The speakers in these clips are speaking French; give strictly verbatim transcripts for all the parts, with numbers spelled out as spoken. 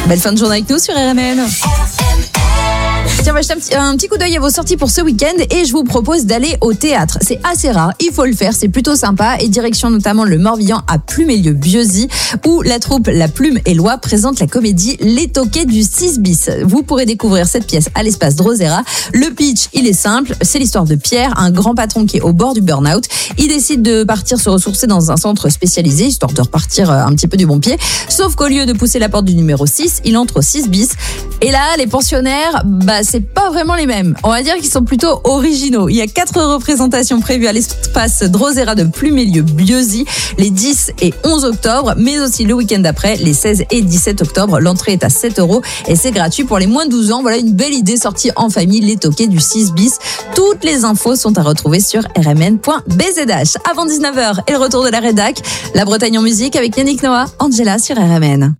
Belle fin de journée avec nous sur R M N. Tiens, on va jeter un petit, un petit coup d'œil à vos sorties pour ce week-end et je vous propose d'aller au théâtre. C'est assez rare, il faut le faire, c'est plutôt sympa et direction notamment le Morbihan à Pluméliau-Biosy où la troupe La Plume et Loi présente la comédie Les Toqués du six bis. Vous pourrez découvrir cette pièce à l'espace Drosera. Le pitch, il est simple, c'est l'histoire de Pierre, un grand patron qui est au bord du burn-out. Il décide de partir se ressourcer dans un centre spécialisé histoire de repartir un petit peu du bon pied. Sauf qu'au lieu de pousser la porte du numéro six, il entre au six bis. Et là, les pensionnaires, bah c'est pas vraiment les mêmes. On va dire qu'ils sont plutôt originaux. Il y a quatre représentations prévues à l'espace Drosera de Pluméliau-Biosy les dix et onze octobre, mais aussi le week-end d'après, les seize et dix-sept octobre. L'entrée est à sept euros et c'est gratuit pour les moins de douze ans. Voilà une belle idée sortie en famille, Les Toqués du six bis. Toutes les infos sont à retrouver sur r m n point b z h. Avant dix-neuf heures et le retour de la rédac, la Bretagne en musique avec Yannick Noah, Angela sur R M N.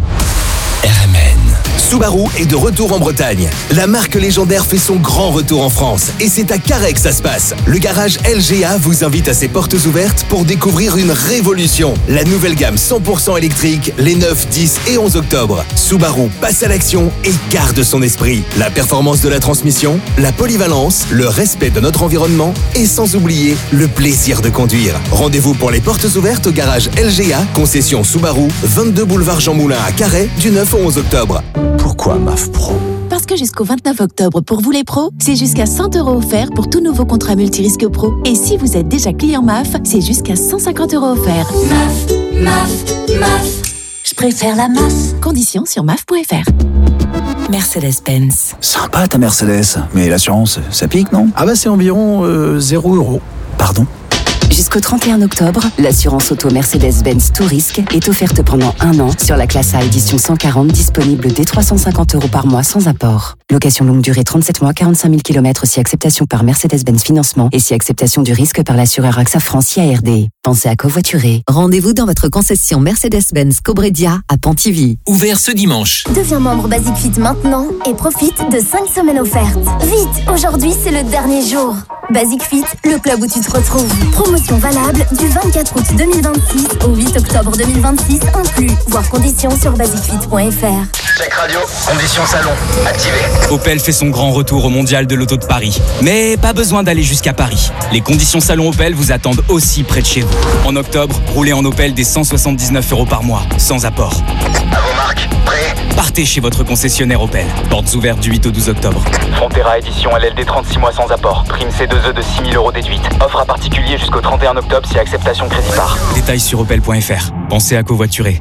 R M N. Subaru est de retour en Bretagne. La marque légendaire fait son grand retour en France et c'est à Carhaix que ça se passe. Le garage L G A vous invite à ses portes ouvertes pour découvrir une révolution. La nouvelle gamme cent pour cent électrique les neuf, dix et onze octobre. Subaru passe à l'action et garde son esprit. La performance de la transmission, la polyvalence, le respect de notre environnement et sans oublier le plaisir de conduire. Rendez-vous pour les portes ouvertes au garage L G A, concession Subaru, vingt-deux boulevard Jean Moulin à Carhaix du neuf au onze octobre. Pourquoi M A F Pro ? Parce que jusqu'au vingt-neuf octobre, pour vous les pros, c'est jusqu'à cent euros offerts pour tout nouveau contrat multirisque pro. Et si vous êtes déjà client M A F, c'est jusqu'à cent cinquante euros offerts. M A F, M A F, M A F. Je préfère la M A F. Conditions sur M A F point F R. Mercedes-Benz. Sympa ta Mercedes, mais l'assurance, ça pique, non ? Ah bah c'est environ euh, zéro euro. Pardon ? Jusqu'au trente et un octobre, l'assurance auto Mercedes-Benz Tout Risque est offerte pendant un an sur la classe A édition cent quarante, disponible dès trois cent cinquante euros par mois sans apport. Location longue durée trente-sept mois, quarante-cinq mille kilomètres si acceptation par Mercedes-Benz Financement et si acceptation du risque par l'assureur AXA France I A R D. Pensez à covoiturer. Rendez-vous dans votre concession Mercedes-Benz Cobredia à Pontivy. Ouvert ce dimanche. Deviens membre Basic Fit maintenant et profite de cinq semaines offertes. Vite, aujourd'hui c'est le dernier jour. Basic Fit, le club où tu te retrouves. Promotion valable du vingt-quatre août deux mille vingt-six au huit octobre deux mille vingt-six inclus. Voir conditions sur basic fit point f r. Check radio, conditions salon, activé. Opel fait son grand retour au mondial de l'auto de Paris. Mais pas besoin d'aller jusqu'à Paris. Les conditions salon Opel vous attendent aussi près de chez vous. En octobre, roulez en Opel dès cent soixante-dix-neuf euros par mois, sans apport. À vos marques, prêt ? Partez chez votre concessionnaire Opel. Portes ouvertes du huit au douze octobre. Frontera édition L L D trente-six mois sans apport. Prime C deux E de six mille euros déduite. Offre à particulier jusqu'au trente et un octobre si acceptation crédit par. Détails sur opel point f r. Pensez à covoiturer.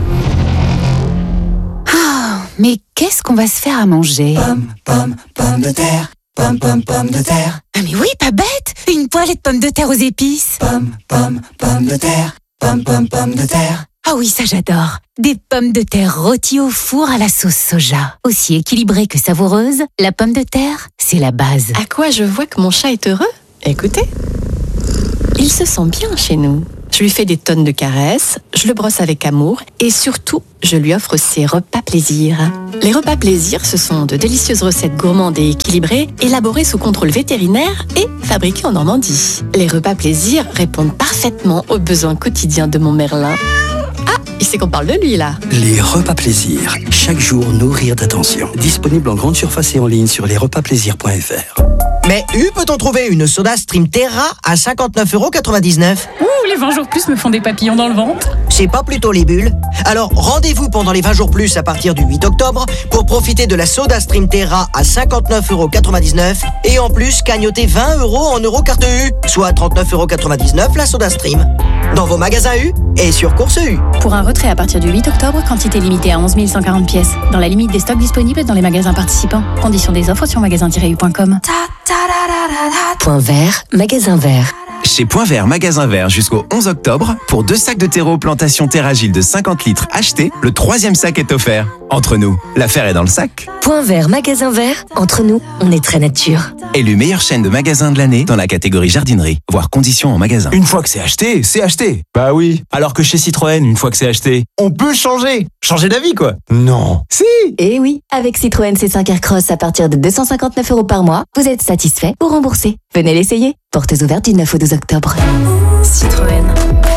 Oh, mais qu'est-ce qu'on va se faire à manger ? Pomme, pomme, pomme de terre. Pomme, pomme, pomme de terre. Ah mais oui, pas bête ! Une poêlée de pommes de terre aux épices. Pomme, pomme, pomme de terre. Pomme, pomme, pomme de terre. Ah oui, ça j'adore. Des pommes de terre rôties au four à la sauce soja. Aussi équilibrée que savoureuse, la pomme de terre, c'est la base. À quoi je vois que mon chat est heureux ? Écoutez. Il se sent bien chez nous. Je lui fais des tonnes de caresses, je le brosse avec amour et surtout, je lui offre ses repas plaisir. Les repas plaisir, ce sont de délicieuses recettes gourmandes et équilibrées, élaborées sous contrôle vétérinaire et fabriquées en Normandie. Les repas plaisir répondent parfaitement aux besoins quotidiens de mon Merlin. Ah, il sait qu'on parle de lui là. Les repas plaisir. Chaque jour, nourrir d'attention. Disponible en grande surface et en ligne sur les repas plaisir point f r. Mais U, peut-on trouver une Soda Stream Terra à cinquante-neuf euros quatre-vingt-dix-neuf ? Ouh, les vingt jours plus me font des papillons dans le ventre. C'est pas plutôt les bulles ? Alors, rendez-vous pendant les vingt jours plus à partir du huit octobre pour profiter de la Soda Stream Terra à cinquante-neuf euros quatre-vingt-dix-neuf et en plus cagnoter vingt euros en euros carte U, soit trente-neuf euros quatre-vingt-dix-neuf la Soda Stream. Dans vos magasins U et sur Course U. Pour un retrait à partir du huit octobre, quantité limitée à onze mille cent quarante pièces. Dans la limite des stocks disponibles dans les magasins participants. Conditions des offres sur magasin tiret u point com. Point vert, magasin vert. Chez Point Vert Magasin Vert jusqu'au onze octobre, pour deux sacs de terreau plantation Terragile de cinquante litres achetés, le troisième sac est offert. Entre nous, l'affaire est dans le sac. Point Vert Magasin Vert, entre nous, on est très nature. Élu meilleure chaîne de magasins de l'année dans la catégorie jardinerie. Voir conditions en magasin. Une fois que c'est acheté, c'est acheté. Bah oui. Alors que chez Citroën, une fois que c'est acheté, on peut changer. Changer d'avis quoi. Non. Si. Eh oui, avec Citroën C cinq Aircross à partir de deux cent cinquante-neuf euros par mois, vous êtes satisfait ou remboursé. Venez l'essayer. Portes ouvertes du neuf au douze octobre. Citroën.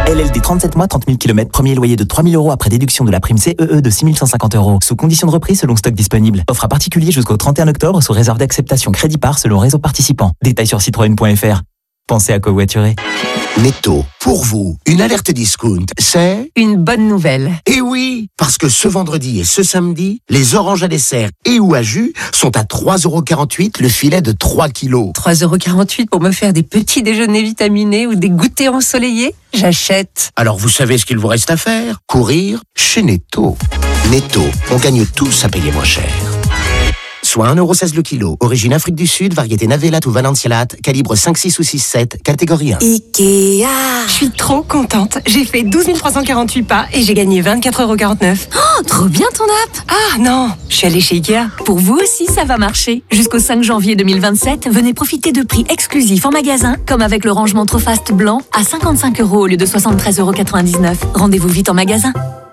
L L D trente-sept mois, trente mille kilomètres, premier loyer de trois mille euros après déduction de la prime C E E de six mille cent cinquante euros. Sous condition de reprise selon stock disponible. Offre à particulier jusqu'au trente et un octobre sous réserve d'acceptation crédit par selon réseau participant. Détails sur citroën point F R. Pensez à covoiturer. Netto, pour vous, une alerte discount, c'est une bonne nouvelle. Eh oui, parce que ce vendredi et ce samedi, les oranges à dessert et ou à jus sont à trois euros quarante-huit le filet de trois kilos. trois euros quarante-huit pour me faire des petits déjeuners vitaminés ou des goûters ensoleillés? J'achète. Alors vous savez ce qu'il vous reste à faire? Courir chez Netto. Netto, on gagne tous à payer moins cher. Soit un euro seize le kilo, origine Afrique du Sud, variété Navelate ou Valencialate, calibre cinq, six ou six, sept, catégorie un. Ikea. Je suis trop contente. J'ai fait douze mille trois cent quarante-huit pas et j'ai gagné vingt-quatre euros quarante-neuf. Oh, trop bien ton app. Ah non, je suis allée chez Ikea. Pour vous aussi, ça va marcher. Jusqu'au cinq janvier deux mille vingt-sept, venez profiter de prix exclusifs en magasin, comme avec le rangement Trop Fast blanc à cinquante-cinq euros au lieu de soixante-treize euros quatre-vingt-dix-neuf. Rendez-vous vite en magasin.